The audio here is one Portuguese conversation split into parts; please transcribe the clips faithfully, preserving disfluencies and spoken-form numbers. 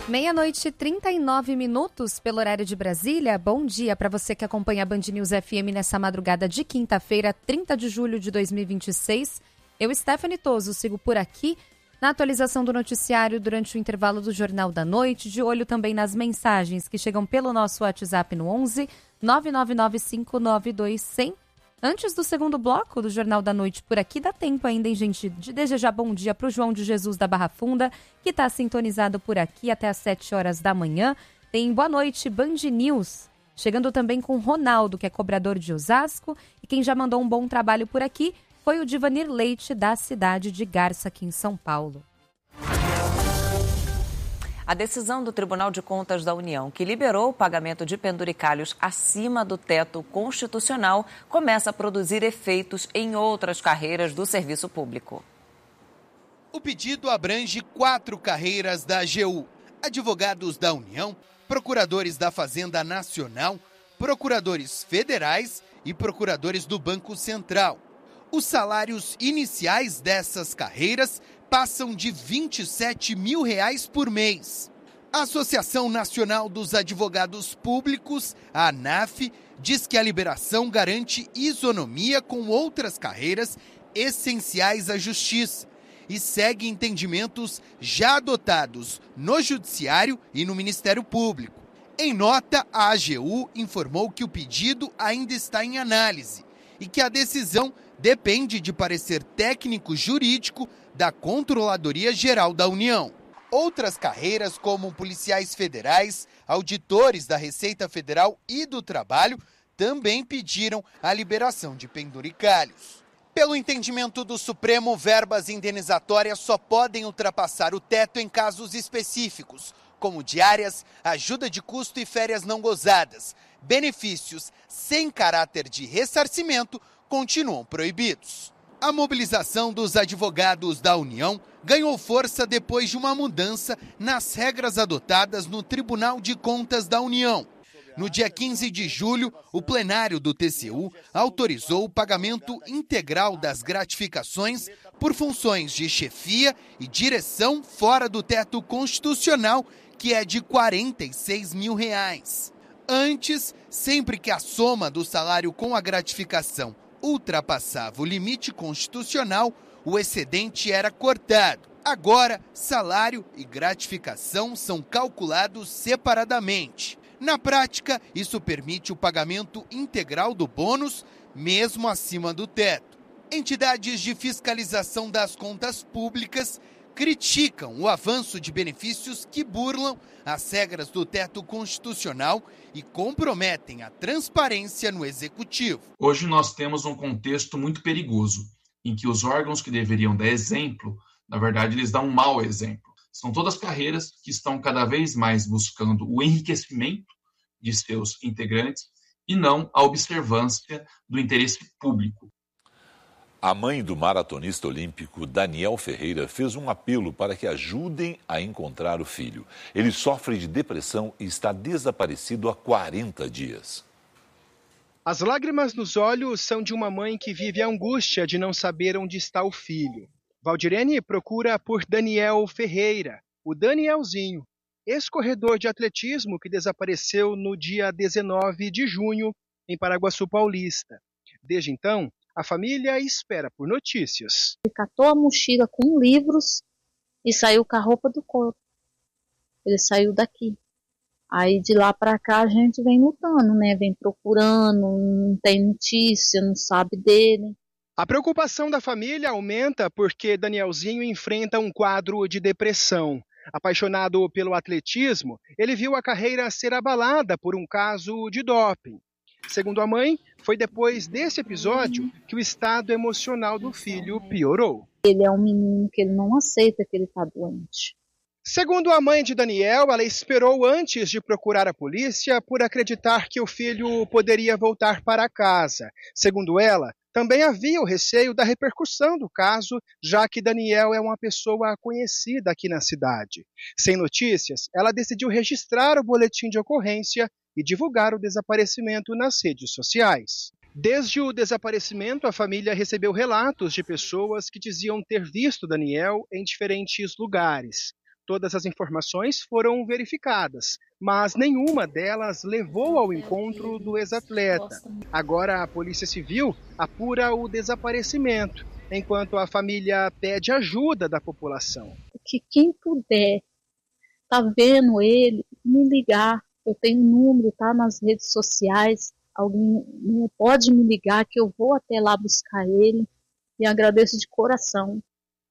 Meia-noite e trinta e nove minutos pelo horário de Brasília. Bom dia para você que acompanha a Band News F M nessa madrugada de quinta-feira, trinta de julho de dois mil e vinte e seis. Eu, Stephanie Toso, sigo por aqui na atualização do noticiário durante o intervalo do Jornal da Noite, de olho também nas mensagens que chegam pelo nosso WhatsApp no onze nove nove nove cinco nove dois zero zero. Antes do segundo bloco do Jornal da Noite por aqui, dá tempo ainda, hein, gente, de desejar bom dia para o João de Jesus da Barra Funda, que está sintonizado por aqui até às sete horas da manhã. Tem Boa Noite Band News, chegando também com Ronaldo, que é cobrador de Osasco, e quem já mandou um bom trabalho por aqui foi o Divanir Leite, da cidade de Garça, aqui em São Paulo. A decisão do Tribunal de Contas da União, que liberou o pagamento de penduricalhos acima do teto constitucional, começa a produzir efeitos em outras carreiras do serviço público. O pedido abrange quatro carreiras da A G U: advogados da União, procuradores da Fazenda Nacional, procuradores federais e procuradores do Banco Central. Os salários iniciais dessas carreiras passam de vinte e sete mil reais por mês. A Associação Nacional dos Advogados Públicos, a ANAF, diz que a liberação garante isonomia com outras carreiras essenciais à justiça e segue entendimentos já adotados no Judiciário e no Ministério Público. Em nota, a A G U informou que o pedido ainda está em análise e que a decisão depende de parecer técnico-jurídico da Controladoria Geral da União. Outras carreiras, como policiais federais, auditores da Receita Federal e do Trabalho, também pediram a liberação de penduricalhos. Pelo entendimento do Supremo, verbas indenizatórias só podem ultrapassar o teto em casos específicos, como diárias, ajuda de custo e férias não gozadas. Benefícios sem caráter de ressarcimento continuam proibidos. A mobilização dos advogados da União ganhou força depois de uma mudança nas regras adotadas no Tribunal de Contas da União. No dia quinze de julho, o plenário do T C U autorizou o pagamento integral das gratificações por funções de chefia e direção fora do teto constitucional, que é de quarenta e seis mil reais. Antes, sempre que a soma do salário com a gratificação ultrapassava o limite constitucional, o excedente era cortado. Agora, salário e gratificação são calculados separadamente. Na prática, isso permite o pagamento integral do bônus, mesmo acima do teto. Entidades de fiscalização das contas públicas criticam o avanço de benefícios que burlam as regras do teto constitucional e comprometem a transparência no executivo. Hoje nós temos um contexto muito perigoso, em que os órgãos que deveriam dar exemplo, na verdade, eles dão um mau exemplo. São todas carreiras que estão cada vez mais buscando o enriquecimento de seus integrantes e não a observância do interesse público. A mãe do maratonista olímpico Daniel Ferreira fez um apelo para que ajudem a encontrar o filho. Ele sofre de depressão e está desaparecido há quarenta dias. As lágrimas nos olhos são de uma mãe que vive a angústia de não saber onde está o filho. Valdirene procura por Daniel Ferreira, o Danielzinho, ex-corredor de atletismo que desapareceu no dia dezenove de junho em Paraguaçu Paulista. Desde então, a família espera por notícias. Ele catou a mochila com livros e saiu com a roupa do corpo. Ele saiu daqui. Aí de lá para cá a gente vem lutando, né? Vem procurando, não tem notícia, não sabe dele. A preocupação da família aumenta porque Danielzinho enfrenta um quadro de depressão. Apaixonado pelo atletismo, ele viu a carreira ser abalada por um caso de doping. Segundo a mãe, foi depois desse episódio que o estado emocional do filho piorou. Ele é um menino que ele não aceita que ele está doente. Segundo a mãe de Daniel, ela esperou antes de procurar a polícia por acreditar que o filho poderia voltar para casa. Segundo ela, também havia o receio da repercussão do caso, já que Daniel é uma pessoa conhecida aqui na cidade. Sem notícias, ela decidiu registrar o boletim de ocorrência e divulgar o desaparecimento nas redes sociais. Desde o desaparecimento, a família recebeu relatos de pessoas que diziam ter visto Daniel em diferentes lugares. Todas as informações foram verificadas, mas nenhuma delas levou ao encontro do ex-atleta. Agora a Polícia Civil apura o desaparecimento, enquanto a família pede ajuda da população. Que quem puder tá vendo ele, me ligar. Eu tenho um número, tá nas redes sociais. Alguém pode me ligar que eu vou até lá buscar ele. E agradeço de coração.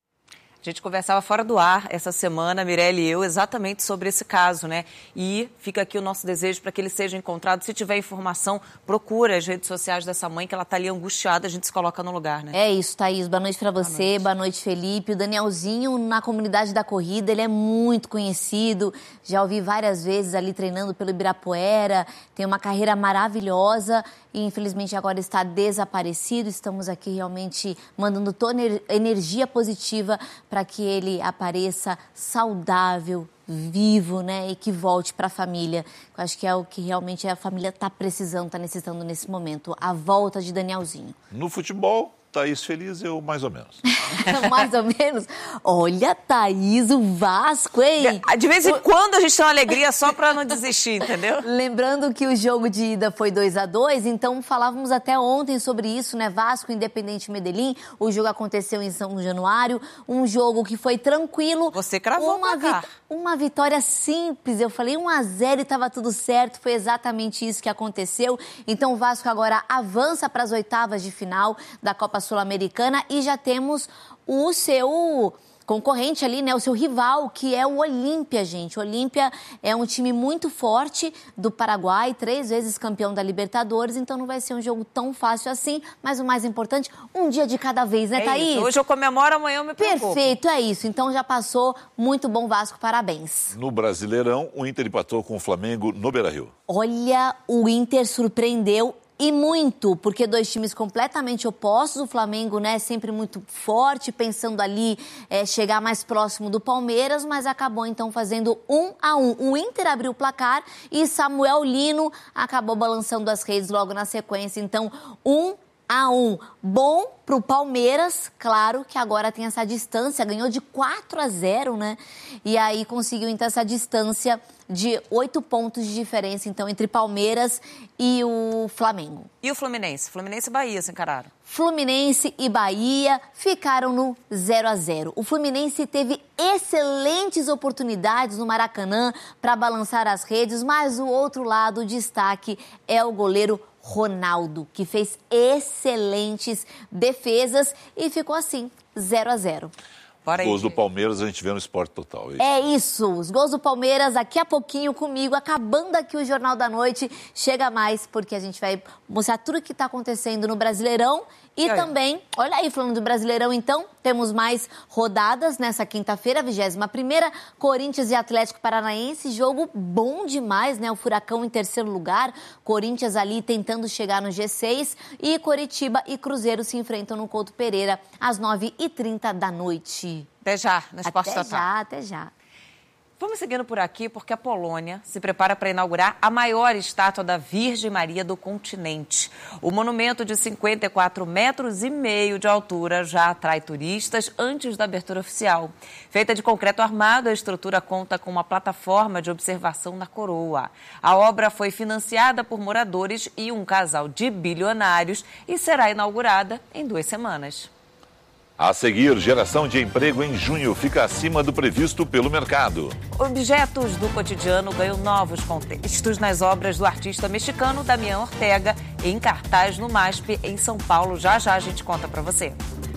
A gente conversava fora do ar essa semana, Mirelle e eu, exatamente sobre esse caso, né? E fica aqui o nosso desejo para que ele seja encontrado. Se tiver informação, procura as redes sociais dessa mãe, que ela está ali angustiada, a gente se coloca no lugar, né? É isso, Thaís. Boa noite para você, boa noite. boa noite, Felipe. O Danielzinho, na comunidade da corrida, ele é muito conhecido. Já ouvi várias vezes ali treinando pelo Ibirapuera. Tem uma carreira maravilhosa e, infelizmente, agora está desaparecido. Estamos aqui realmente mandando toda a energia positiva para que ele apareça saudável, vivo, né, e que volte para a família. Eu acho que é o que realmente a família está precisando, está necessitando nesse momento, a volta de Danielzinho. No futebol, Thaís feliz, eu mais ou menos. Mais ou menos? Olha, Thaís, o Vasco, hein? De vez em quando a gente tem uma alegria só para não desistir, entendeu? Lembrando que o jogo de ida foi dois a dois, então falávamos até ontem sobre isso, né? Vasco, Independente Medellín, o jogo aconteceu em São Januário, um jogo que foi tranquilo. Você cravou uma, vi uma vitória simples, eu falei um a zero e estava tudo certo, foi exatamente isso que aconteceu. Então o Vasco agora avança para as oitavas de final da Copa Sul-Americana e já temos o seu concorrente ali, né, o seu rival, que é o Olímpia, gente. O Olímpia é um time muito forte do Paraguai, três vezes campeão da Libertadores, então não vai ser um jogo tão fácil assim, mas o mais importante, um dia de cada vez, né, é Thaís? Isso. Hoje eu comemoro, amanhã eu me preocupo. Perfeito, é isso. Então já passou, muito bom Vasco, parabéns. No Brasileirão, o Inter empatou com o Flamengo no Beira-Rio. Olha, o Inter surpreendeu e muito, porque dois times completamente opostos, o Flamengo, né, sempre muito forte, pensando ali é, chegar mais próximo do Palmeiras, mas acabou então fazendo um a um. O Inter abriu o placar e Samuel Lino acabou balançando as redes logo na sequência, então um a um. Bom pro Palmeiras, claro que agora tem essa distância, ganhou de quatro a zero, né? E aí conseguiu então essa distância de oito pontos de diferença, então, entre Palmeiras e o Flamengo. E o Fluminense? Fluminense e Bahia se encararam. Fluminense e Bahia ficaram no zero a zero. O Fluminense teve excelentes oportunidades no Maracanã para balançar as redes, mas o outro lado, o destaque é o goleiro Ronaldo, que fez excelentes defesas e ficou assim, zero a zero. Os gols do Palmeiras a gente vê no Esporte Total. É isso? é isso, os gols do Palmeiras daqui a pouquinho comigo, acabando aqui o Jornal da Noite, chega mais, porque a gente vai mostrar tudo o que está acontecendo no Brasileirão e também, olha aí, falando do Brasileirão então, temos mais rodadas nessa quinta-feira, vigésima primeira, Corinthians e Atlético Paranaense, jogo bom demais, né? O Furacão em terceiro lugar, Corinthians ali tentando chegar no G seis e Coritiba e Cruzeiro se enfrentam no Couto Pereira às nove e trinta da noite. Até já, no Esporte Total. Até já, até já. Vamos seguindo por aqui, porque a Polônia se prepara para inaugurar a maior estátua da Virgem Maria do continente. O monumento de cinquenta e quatro metros e meio de altura já atrai turistas antes da abertura oficial. Feita de concreto armado, a estrutura conta com uma plataforma de observação na coroa. A obra foi financiada por moradores e um casal de bilionários e será inaugurada em duas semanas. A seguir, geração de emprego em junho fica acima do previsto pelo mercado. Objetos do cotidiano ganham novos contextos nas obras do artista mexicano Damián Ortega, em cartaz no M A S P, em São Paulo. Já já a gente conta para você.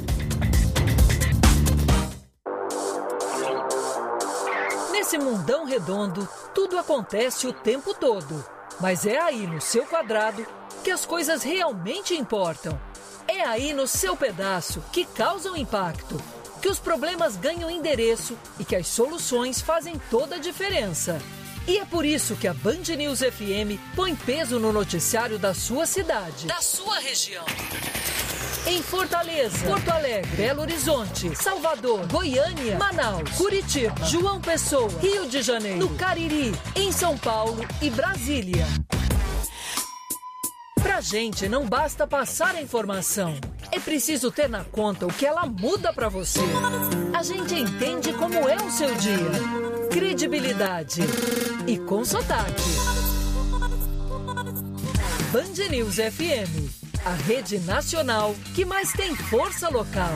Nesse mundão redondo, tudo acontece o tempo todo. Mas é aí no seu quadrado que as coisas realmente importam. É aí no seu pedaço que causam impacto, que os problemas ganham endereço e que as soluções fazem toda a diferença. E é por isso que a Band News F M põe peso no noticiário da sua cidade, da sua região. Em Fortaleza, Porto Alegre, Belo Horizonte, Salvador, Goiânia, Manaus, Curitiba, João Pessoa, Rio de Janeiro, no Cariri, em São Paulo e Brasília. Pra Pra gente não basta passar a informação, é preciso ter na conta o que ela muda pra você. A gente entende como é o seu dia. Credibilidade e com sotaque. Band News F M, a rede nacional que mais tem força local.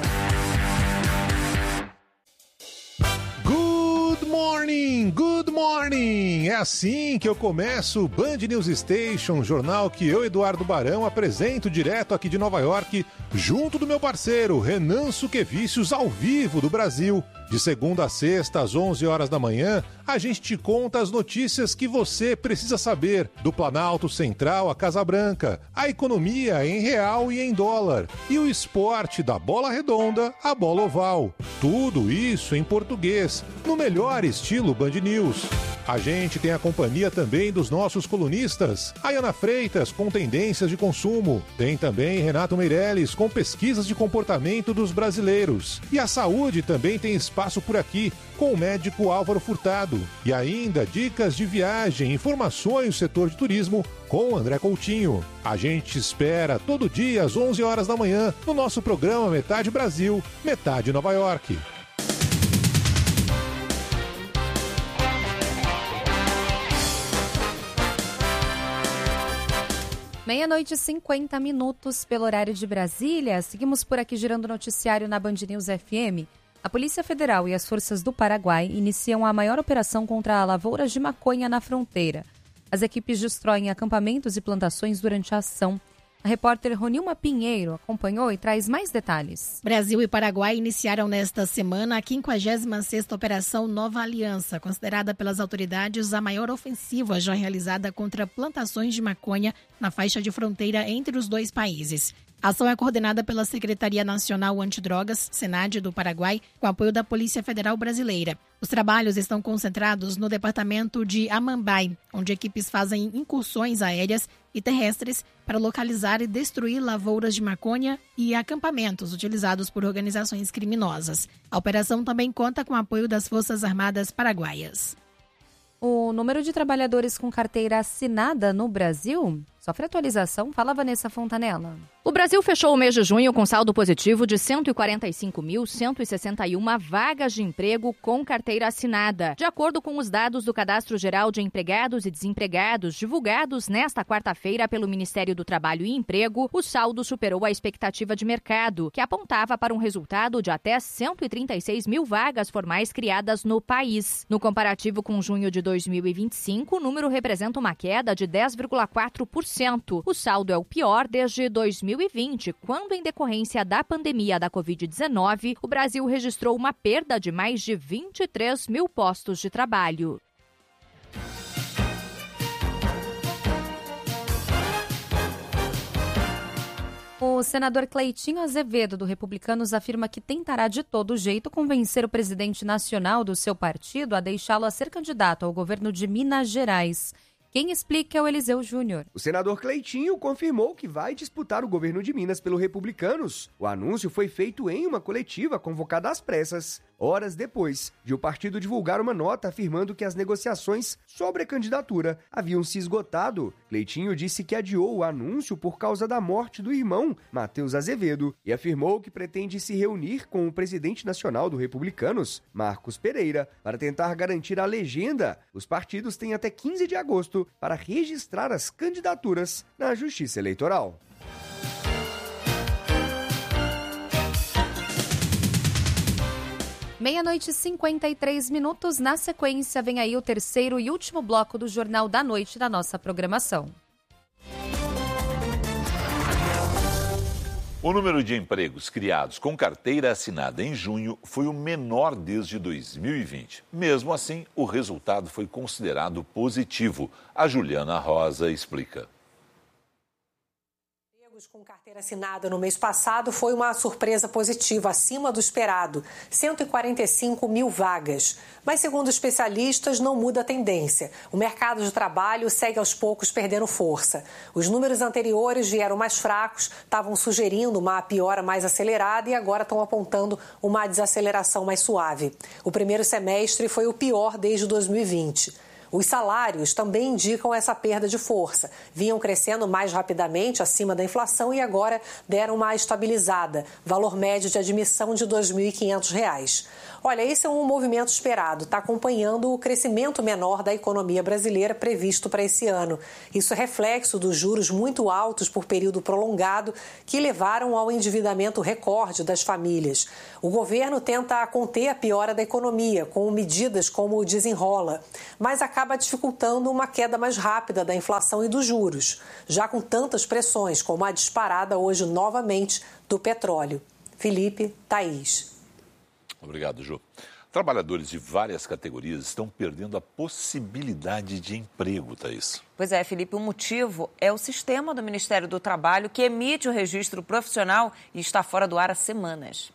Good morning, good morning! É assim que eu começo o Band News Station, jornal que eu, Eduardo Barão, apresento direto aqui de Nova York, junto do meu parceiro Renan Suquevicius, ao vivo do Brasil. De segunda a sexta, às onze horas da manhã, a gente te conta as notícias que você precisa saber do Planalto Central à Casa Branca, a economia em real e em dólar, e o esporte da bola redonda à bola oval. Tudo isso em português, no melhor estilo Band News. A gente tem a companhia também dos nossos colunistas, Ayana Freitas com tendências de consumo, tem também Renato Meirelles com pesquisas de comportamento dos brasileiros. E a saúde também tem espaço por aqui, com o médico Álvaro Furtado. E ainda dicas de viagem, informações do setor de turismo com o André Coutinho. A gente espera todo dia às onze horas da manhã no nosso programa Metade Brasil, Metade Nova York. Meia-noite e cinquenta minutos pelo horário de Brasília. Seguimos por aqui girando o noticiário na Band News F M. A Polícia Federal e as forças do Paraguai iniciam a maior operação contra lavouras de maconha na fronteira. As equipes destroem acampamentos e plantações durante a ação. A repórter Ronilma Pinheiro acompanhou e traz mais detalhes. Brasil e Paraguai iniciaram nesta semana a quinquagésima sexta Operação Nova Aliança, considerada pelas autoridades a maior ofensiva já realizada contra plantações de maconha na faixa de fronteira entre os dois países. A ação é coordenada pela Secretaria Nacional Antidrogas, SENAD, do Paraguai, com apoio da Polícia Federal Brasileira. Os trabalhos estão concentrados no departamento de Amambai, onde equipes fazem incursões aéreas e terrestres para localizar e destruir lavouras de maconha e acampamentos utilizados por organizações criminosas. A operação também conta com o apoio das Forças Armadas Paraguaias. O número de trabalhadores com carteira assinada no Brasil sofre atualização. Fala, Vanessa Fontanella. O Brasil fechou o mês de junho com saldo positivo de cento e quarenta e cinco mil, cento e sessenta e uma vagas de emprego com carteira assinada. De acordo com os dados do Cadastro Geral de Empregados e Desempregados, divulgados nesta quarta-feira pelo Ministério do Trabalho e Emprego, o saldo superou a expectativa de mercado, que apontava para um resultado de até cento e trinta e seis mil vagas formais criadas no país. No comparativo com junho de dois mil e vinte e cinco, o número representa uma queda de dez vírgula quatro por cento. O saldo é o pior desde dois mil e vinte, quando, em decorrência da pandemia da covid dezenove, o Brasil registrou uma perda de mais de vinte e três mil postos de trabalho. O senador Cleitinho Azevedo, do Republicanos, afirma que tentará de todo jeito convencer o presidente nacional do seu partido a deixá-lo a ser candidato ao governo de Minas Gerais. Quem explica é o Eliseu Júnior. O senador Cleitinho confirmou que vai disputar o governo de Minas pelo Republicanos. O anúncio foi feito em uma coletiva convocada às pressas, horas depois de o partido divulgar uma nota afirmando que as negociações sobre a candidatura haviam se esgotado. Cleitinho disse que adiou o anúncio por causa da morte do irmão, Matheus Azevedo, e afirmou que pretende se reunir com o presidente nacional do Republicanos, Marcos Pereira, para tentar garantir a legenda. Os partidos têm até quinze de agosto para registrar as candidaturas na Justiça Eleitoral. Meia-noite e cinquenta e três minutos. Na sequência, vem aí o terceiro e último bloco do Jornal da Noite da nossa programação. O número de empregos criados com carteira assinada em junho foi o menor desde dois mil e vinte. Mesmo assim, o resultado foi considerado positivo. A Juliana Rosa explica. Com carteira assinada no mês passado foi uma surpresa positiva, acima do esperado, cento e quarenta e cinco mil vagas. Mas, segundo especialistas, não muda a tendência. O mercado de trabalho segue aos poucos perdendo força. Os números anteriores vieram mais fracos, estavam sugerindo uma piora mais acelerada e agora estão apontando uma desaceleração mais suave. O primeiro semestre foi o pior desde dois mil e vinte. Os salários também indicam essa perda de força. Vinham crescendo mais rapidamente acima da inflação e agora deram uma estabilizada. Valor médio de admissão de dois mil e quinhentos reais. Olha, esse é um movimento esperado, está acompanhando o crescimento menor da economia brasileira previsto para esse ano. Isso é reflexo dos juros muito altos por período prolongado que levaram ao endividamento recorde das famílias. O governo tenta conter a piora da economia com medidas como o Desenrola, mas acaba dificultando uma queda mais rápida da inflação e dos juros, já com tantas pressões como a disparada hoje novamente do petróleo. Felipe, Thaís. Obrigado, Ju. Trabalhadores de várias categorias estão perdendo a possibilidade de emprego, Thaís. Pois é, Felipe, o motivo é o sistema do Ministério do Trabalho que emite o registro profissional e está fora do ar há semanas.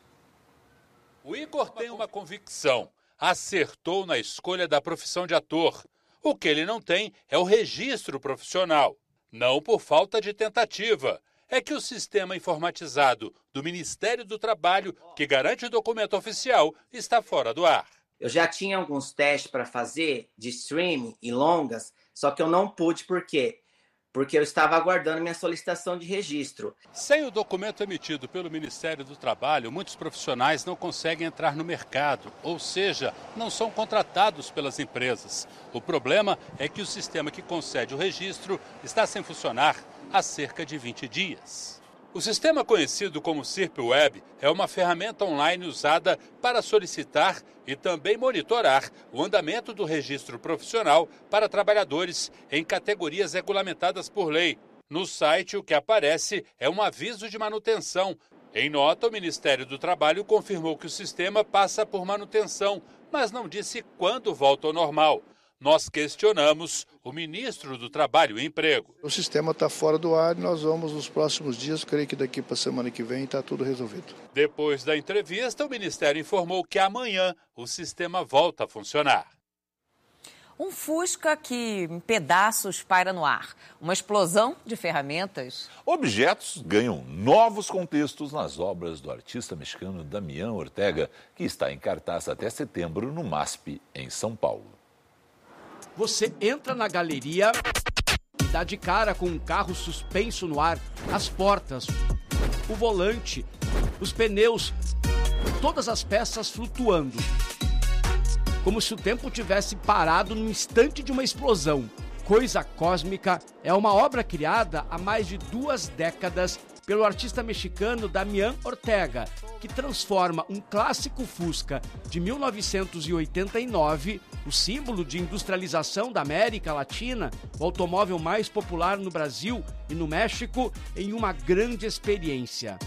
O Igor tem uma convicção. Acertou na escolha da profissão de ator. O que ele não tem é o registro profissional. Não por falta de tentativa. É que o sistema informatizado do Ministério do Trabalho, que garante o documento oficial, está fora do ar. Eu já tinha alguns testes para fazer de streaming e longas, só que eu não pude, por quê? Porque eu estava aguardando minha solicitação de registro. Sem o documento emitido pelo Ministério do Trabalho, muitos profissionais não conseguem entrar no mercado, ou seja, não são contratados pelas empresas. O problema é que o sistema que concede o registro está sem funcionar há cerca de vinte dias. O sistema conhecido como SIRP-Web é uma ferramenta online usada para solicitar e também monitorar o andamento do registro profissional para trabalhadores em categorias regulamentadas por lei. No site, o que aparece é um aviso de manutenção. Em nota, o Ministério do Trabalho confirmou que o sistema passa por manutenção, mas não disse quando volta ao normal. Nós questionamos o ministro do Trabalho e Emprego. O sistema está fora do ar e nós vamos nos próximos dias, creio que daqui para a semana que vem está tudo resolvido. Depois da entrevista, o Ministério informou que amanhã o sistema volta a funcionar. Um Fusca que em pedaços paira no ar. Uma explosão de ferramentas. Objetos ganham novos contextos nas obras do artista mexicano Damián Ortega, que está em cartaz até setembro no MASP, em São Paulo. Você entra na galeria e dá de cara com um carro suspenso no ar, as portas, o volante, os pneus, todas as peças flutuando. Como se o tempo tivesse parado no instante de uma explosão. Coisa Cósmica é uma obra criada há mais de duas décadas pelo artista mexicano Damián Ortega, que transforma um clássico Fusca de mil novecentos e oitenta e nove, o símbolo de industrialização da América Latina, o automóvel mais popular no Brasil e no México, em uma grande experiência.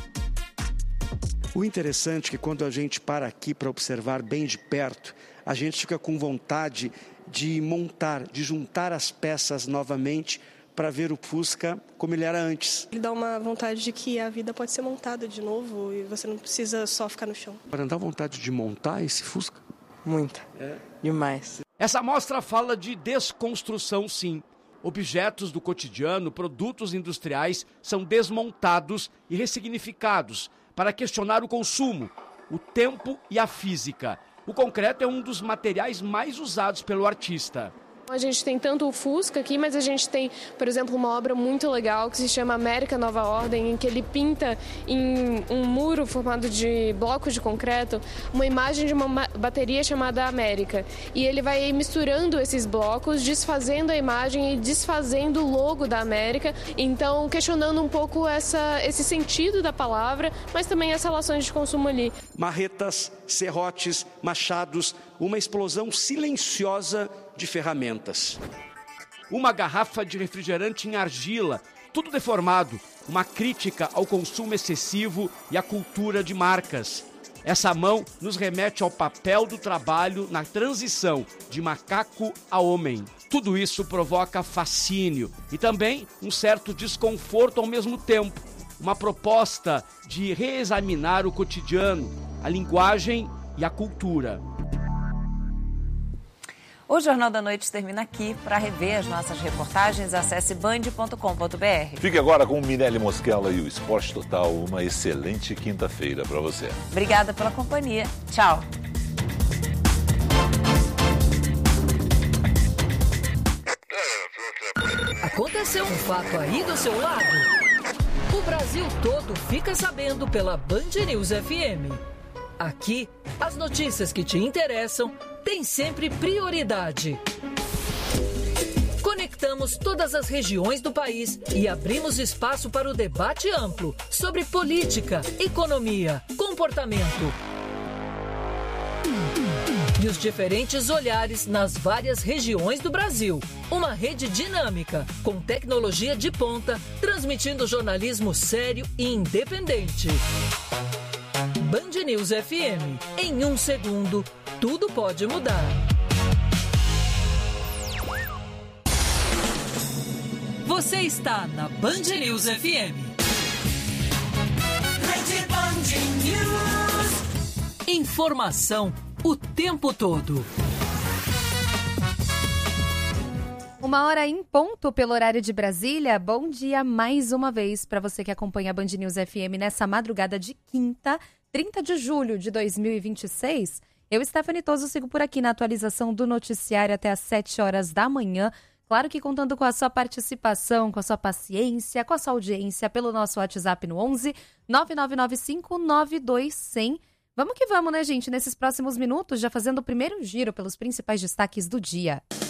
O interessante é que quando a gente para aqui para observar bem de perto, a gente fica com vontade de montar, de juntar as peças novamente para ver o Fusca como ele era antes. Ele dá uma vontade de que a vida pode ser montada de novo e você não precisa só ficar no chão. Para dar vontade de montar esse Fusca? Muita. É. Demais. Essa mostra fala de desconstrução, sim. Objetos do cotidiano, produtos industriais, são desmontados e ressignificados para questionar o consumo, o tempo e a física. O concreto é um dos materiais mais usados pelo artista. A gente tem tanto o Fusca aqui, mas a gente tem, por exemplo, uma obra muito legal que se chama América Nova Ordem, em que ele pinta em um muro formado de blocos de concreto uma imagem de uma bateria chamada América. E ele vai misturando esses blocos, desfazendo a imagem e desfazendo o logo da América, então questionando um pouco essa, esse sentido da palavra, mas também as relações de consumo ali. Marretas, serrotes, machados, uma explosão silenciosa de ferramentas. Uma garrafa de refrigerante em argila, tudo deformado, uma crítica ao consumo excessivo e à cultura de marcas. Essa mão nos remete ao papel do trabalho na transição de macaco a homem. Tudo isso provoca fascínio e também um certo desconforto ao mesmo tempo. Uma proposta de reexaminar o cotidiano, a linguagem e a cultura. O Jornal da Noite termina aqui. Para rever as nossas reportagens, acesse band ponto com ponto br. Fique agora com o Minelli Mosquela e o Esporte Total. Uma excelente quinta-feira para você. Obrigada pela companhia. Tchau. Aconteceu um fato aí do seu lado? O Brasil todo fica sabendo pela Band News F M. Aqui, as notícias que te interessam têm sempre prioridade. Conectamos todas as regiões do país e abrimos espaço para o debate amplo sobre política, economia, comportamento e os diferentes olhares nas várias regiões do Brasil. Uma rede dinâmica, com tecnologia de ponta, transmitindo jornalismo sério e independente. Band News F M. Em um segundo, tudo pode mudar. Você está na Band News F M. Rede Band News. Informação o tempo todo. Uma hora em ponto pelo horário de Brasília. Bom dia mais uma vez para você que acompanha a Band News F M nessa madrugada de quinta, trinta de julho de dois mil e vinte e seis. Eu, Stephanie Toso, sigo por aqui na atualização do noticiário até às sete horas da manhã. Claro que contando com a sua participação, com a sua paciência, com a sua audiência pelo nosso WhatsApp no onze nove nove nove cinco nove dois zero zero. Vamos que vamos, né, gente? Nesses próximos minutos, já fazendo o primeiro giro pelos principais destaques do dia.